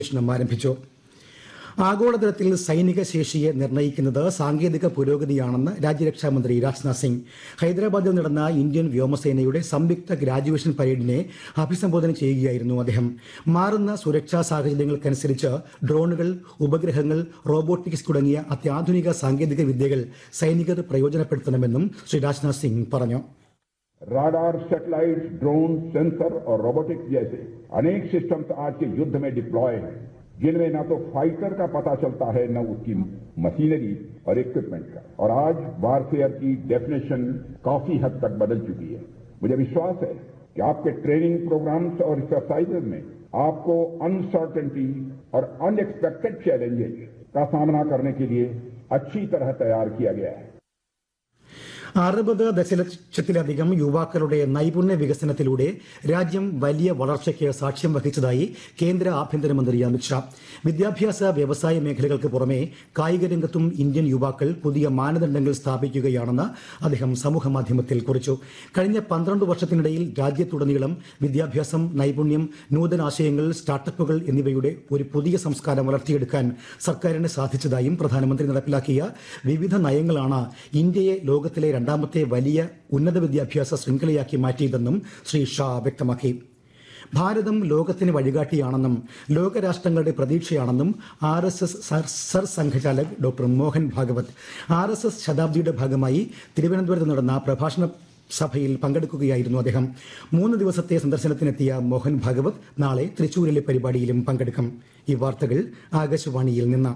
ആരംഭിച്ചു. ആഗോളതലത്തിൽ സൈനിക ശേഷിയെ നിർണ്ണയിക്കുന്നത് സാങ്കേതിക പുരോഗതിയാണെന്ന് രാജ്യരക്ഷാമന്ത്രി രാജ്നാഥ് സിംഗ്. ഹൈദരാബാദിൽ നടന്ന ഇന്ത്യൻ വ്യോമസേനയുടെ സംയുക്ത ഗ്രാജുവേഷൻ പരേഡിനെ അഭിസംബോധന ചെയ്യുകയായിരുന്നു അദ്ദേഹം. മാറുന്ന സുരക്ഷാ സാഹചര്യങ്ങൾക്കനുസരിച്ച് ഡ്രോണുകൾ, ഉപഗ്രഹങ്ങൾ, റോബോട്ടിക്സ് തുടങ്ങിയ അത്യാധുനിക സാങ്കേതിക വിദ്യകൾ സൈനികർ പ്രയോജനപ്പെടുത്തണമെന്നും ശ്രീ രാജ്നാഥ് സിംഗ് പറഞ്ഞു. राडार, सैटेलाइट, ड्रोन, सेंसर और रोबोटिक्स जैसे अनेक सिस्टम्स आज के युद्ध में डिप्लॉय हैं, जिनमें न तो फाइटर का पता चलता है न उसकी मशीनरी और इक्विपमेंट का. और आज वारफेयर की डेफिनेशन काफी हद तक बदल चुकी है. मुझे विश्वास है कि आपके ट्रेनिंग प्रोग्राम्स और एक्सरसाइजेज में आपको अनसर्टेनिटी और अनएक्सपेक्टेड चैलेंजेस का सामना करने के लिए अच्छी तरह तैयार किया गया है. 60 ദശലക്ഷത്തിലധികം യുവാക്കളുടെ നൈപുണ്യ വികസനത്തിലൂടെ രാജ്യം വലിയ വളർച്ചയ്ക്ക് സാക്ഷ്യം വഹിച്ചതായി കേന്ദ്ര ആഭ്യന്തരമന്ത്രി അമിത്ഷാ. വിദ്യാഭ്യാസ, വ്യവസായ മേഖലകൾക്ക് പുറമെ കായിക രംഗത്തും ഇന്ത്യൻ യുവാക്കൾ പുതിയ മാനദണ്ഡങ്ങൾ സ്ഥാപിക്കുകയാണെന്ന് അദ്ദേഹം സമൂഹമാധ്യമത്തിൽ കുറിച്ചു. കഴിഞ്ഞ 12 വർഷത്തിനിടയിൽ രാജ്യത്തുടനീളം വിദ്യാഭ്യാസം, നൈപുണ്യം, നൂതനാശയങ്ങൾ, സ്റ്റാർട്ടപ്പുകൾ എന്നിവയുടെ ഒരു പുതിയ സംസ്കാരം വളർത്തിയെടുക്കാൻ സർക്കാരിന് സാധിച്ചതായും പ്രധാനമന്ത്രി നടപ്പിലാക്കിയ വിവിധ നയങ്ങളാണ് ഇന്ത്യയെ ലോകത്തിലെ രണ്ടാമത്തെ വലിയ ഉന്നത വിദ്യാഭ്യാസ ശൃംഖലയാക്കി മാറ്റിയതെന്നും ശ്രീ ഷാ വ്യക്തമാക്കി. ഭാരതം ലോകത്തിന് വഴികാട്ടിയാണെന്നും ലോകരാഷ്ട്രങ്ങളുടെ പ്രതീക്ഷയാണെന്നും RSS Sarsanghchalak doctor Mohan Bhagwat RSS ശതാബ്ദിയുടെ ഭാഗമായി തിരുവനന്തപുരത്ത് നടന്ന പ്രഭാഷണ സഭയിൽ പങ്കെടുക്കുകയായിരുന്നു അദ്ദേഹം. 3 ദിവസത്തെ സന്ദർശനത്തിനെത്തിയ മോഹൻ ഭാഗവത് നാളെ തൃശൂരിലെ പരിപാടിയിലും പങ്കെടുക്കും. ഈ വാർത്തകൾ ആകാശവാണിയിൽ നിന്ന്.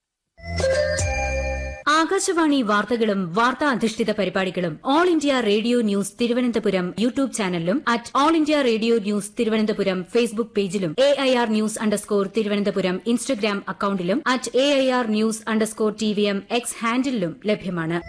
ആകാശവാണി വാർത്തകളും വാർത്താ അധിഷ്ഠിത പരിപാടികളും all India radio news Thiruvananthapuram YouTube ചാനലിലും @all India radio news Thiruvananthapuram Facebook പേജിലും AIR ന്യൂസ് തിരുവനന്തപുരം ഇൻസ്റ്റഗ്രാം അക്കൌണ്ടിലും @AIR ന്യൂസ് TVM X ഹാൻഡിലും ലഭ്യമാണ്.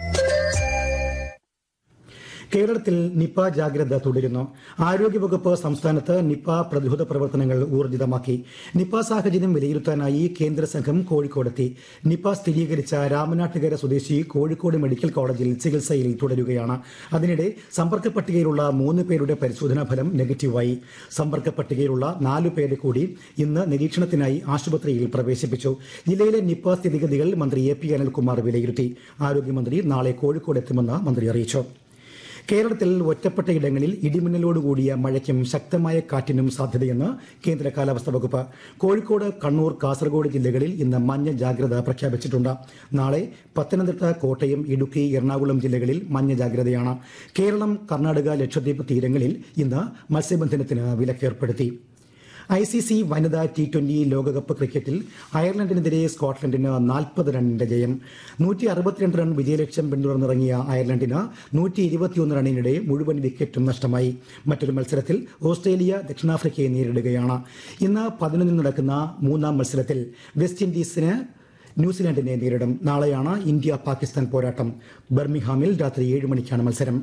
കേരളത്തിൽ നിപ ജാഗ്രത തുടരുന്നു. ആരോഗ്യവകുപ്പ് സംസ്ഥാനത്ത് നിപ പ്രതിരോധ പ്രവർത്തനങ്ങൾ ഊർജിതമാക്കി. നിപ സാഹചര്യം വിലയിരുത്താനായി കേന്ദ്ര സംഘം കോഴിക്കോടെത്തി. നിപ സ്ഥിരീകരിച്ച രാമനാട്ടുകര സ്വദേശി കോഴിക്കോട് മെഡിക്കൽ കോളേജിൽ ചികിത്സയിൽ തുടരുകയാണ്. അതിനിടെ സമ്പർക്ക പട്ടികയിലുള്ള 3 പേരുടെ പരിശോധനാ ഫലം നെഗറ്റീവായി. സമ്പർക്ക പട്ടികയിലുള്ള 4 പേരെ കൂടി ഇന്ന് നിരീക്ഷണത്തിനായി ആശുപത്രിയിൽ പ്രവേശിപ്പിച്ചു. ജില്ലയിലെ നിപ സ്ഥിതിഗതികൾ മന്ത്രി AP അനിൽകുമാർ വിലയിരുത്തി. ആരോഗ്യമന്ത്രി നാളെ കോഴിക്കോടെത്തുമെന്ന് മന്ത്രി അറിയിച്ചു. കേരളത്തിൽ ഒറ്റപ്പെട്ട ഇടങ്ങളിൽ ഇടിമിന്നലോടുകൂടിയ മഴയ്ക്കും ശക്തമായ കാറ്റിനും സാധ്യതയെന്ന് കേന്ദ്ര കാലാവസ്ഥാ വകുപ്പ്. കോഴിക്കോട്, കണ്ണൂർ, കാസർഗോഡ് ജില്ലകളിൽ ഇന്ന് മഞ്ഞ ജാഗ്രത പ്രഖ്യാപിച്ചിട്ടുണ്ട്. നാളെ പത്തനംതിട്ട, കോട്ടയം, ഇടുക്കി, എറണാകുളം ജില്ലകളിൽ മഞ്ഞ ജാഗ്രതയാണ്. കേരളം, കർണാടക, ലക്ഷദ്വീപ് തീരങ്ങളിൽ ഇന്ന് മത്സ്യബന്ധനത്തിന് വിലക്കേർപ്പെടുത്തി. ICC വനിതാ T20 ലോകകപ്പ് ക്രിക്കറ്റിൽ അയർലൻഡിനെതിരെ സ്കോട്ട്ലൻഡിന് 40 റണ്ണിന്റെ ജയം. 162 റൺ വിജയലക്ഷ്യം പിന്തുടർന്നിറങ്ങിയ അയർലൻഡിന് 121 റണ്ണിനിടെ മുഴുവൻ വിക്കറ്റും നഷ്ടമായി. മറ്റൊരു മത്സരത്തിൽ ഓസ്ട്രേലിയ ദക്ഷിണാഫ്രിക്കയെ നേരിടുകയാണ്. ഇന്ന് 11 നടക്കുന്ന 3-ാം മത്സരത്തിൽ വെസ്റ്റ് ഇൻഡീസിന് ന്യൂസിലാൻഡിനെ നേരിടും. നാളെയാണ് ഇന്ത്യ-പാകിസ്ഥാൻ പോരാട്ടം. ബർമിംഗ്ഹാമിൽ രാത്രി 7 മണിക്കാണ് മത്സരം.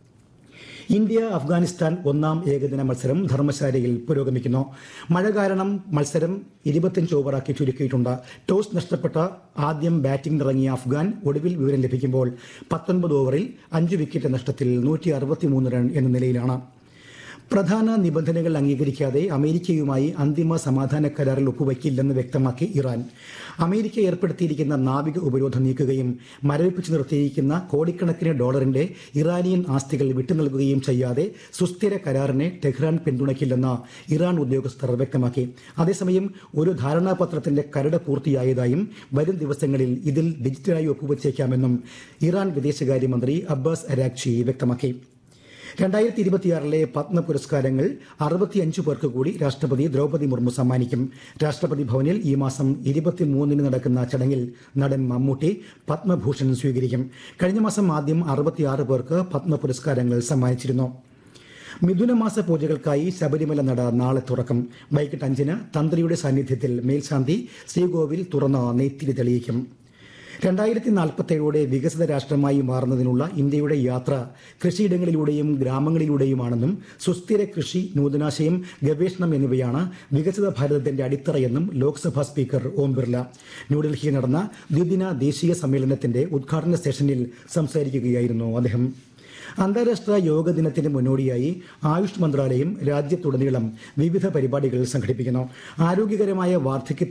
ഇന്ത്യ അഫ്ഗാനിസ്ഥാൻ 1-ാം ഏകദിന മത്സരം ധർമ്മശാലയിൽ പുരോഗമിക്കുന്നു. മഴ കാരണം മത്സരം 25 ഓവറാക്കി ചുരുക്കിയിട്ടുണ്ട്. ടോസ് നഷ്ടപ്പെട്ട ആദ്യം ബാറ്റിംഗിനിറങ്ങിയ അഫ്ഗാൻ ഒടുവിൽ വിവരം ലഭിക്കുമ്പോൾ 19 ഓവറിൽ 5 വിക്കറ്റ് നഷ്ടത്തിൽ 163 റൺ എന്ന നിലയിലാണ്. പ്രധാന നിബന്ധനകൾ അംഗീകരിക്കാതെ അമേരിക്കയുമായി അന്തിമ സമാധാന കരാറിൽ ഒപ്പുവയ്ക്കില്ലെന്ന് വ്യക്തമാക്കി ഇറാൻ. അമേരിക്ക ഏർപ്പെടുത്തിയിരിക്കുന്ന നാവിക ഉപരോധം നീക്കുകയും മരവിപ്പിച്ചു നിർത്തിയിരിക്കുന്ന കോടിക്കണക്കിന് ഡോളറിന്റെ ഇറാനിയൻ ആസ്തികൾ വിട്ടുനൽകുകയും ചെയ്യാതെ സുസ്ഥിര കരാറിനെ ടെഹ്റാൻ പിന്തുണയ്ക്കില്ലെന്ന് ഇറാൻ ഉദ്യോഗസ്ഥർ വ്യക്തമാക്കി. അതേസമയം ഒരു ധാരണാപത്രത്തിന്റെ കരട് പൂർത്തിയായതായും വരും ദിവസങ്ങളിൽ ഇതിൽ ഡിജിറ്റലായി ഒപ്പുവച്ചേക്കാമെന്നും ഇറാൻ വിദേശകാര്യമന്ത്രി അബ്ബാസ് അരാഗ്ചി വ്യക്തമാക്കി. 2026 പത്മ പുരസ്കാരങ്ങൾ 65 പേർക്ക് കൂടി രാഷ്ട്രപതി ദ്രൗപദി മുർമു സമ്മാനിക്കും. രാഷ്ട്രപതി ഭവനിൽ ഈ മാസം 23 നടക്കുന്ന ചടങ്ങിൽ നടൻ മമ്മൂട്ടി പത്മഭൂഷൺ സ്വീകരിക്കും. കഴിഞ്ഞ മാസം ആദ്യം 66 പേർക്ക് പത്മ പുരസ്കാരങ്ങൾ സമ്മാനിച്ചിരുന്നു. മിഥുനമാസ പൂജകൾക്കായി ശബരിമല നട നാളെ തുറക്കും. വൈകിട്ട് 5-ന് തന്ത്രിയുടെ സാന്നിധ്യത്തിൽ മേൽശാന്തി ശ്രീകോവിൽ തുറന്ന് നെയ്ത്തിരി തെളിയിക്കും. 2047 വികസിത രാഷ്ട്രമായി മാറുന്നതിനുള്ള ഇന്ത്യയുടെ യാത്ര കൃഷിയിടങ്ങളിലൂടെയും ഗ്രാമങ്ങളിലൂടെയുമാണെന്നും സുസ്ഥിര കൃഷി, നൂതനാശയം, ഗവേഷണം എന്നിവയാണ് വികസിത ഭാരതത്തിന്റെ അടിത്തറയെന്നും ലോക്സഭാ സ്പീക്കർ ഓം ബിർല. ന്യൂഡൽഹിയിൽ നടന്ന ദ്വിദിന ദേശീയ സമ്മേളനത്തിന്റെ ഉദ്ഘാടന സെഷനിൽ സംസാരിക്കുകയായിരുന്നു അദ്ദേഹം. അന്താരാഷ്ട്ര യോഗ ദിനത്തിന് മുന്നോടിയായി ആയുഷ് മന്ത്രാലയം രാജ്യത്തുടനീളം വിവിധ പരിപാടികൾ സംഘടിപ്പിക്കുന്നു. ആരോഗ്യകരമായ വാർദ്ധക്യത്തിന്